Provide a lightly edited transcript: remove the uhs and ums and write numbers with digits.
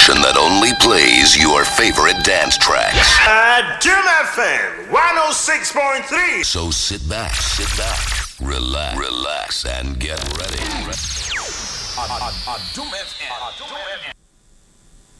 station that only plays your favorite dance tracks. Doom FM 106.3. So sit back, relax, and get ready. Doom FM.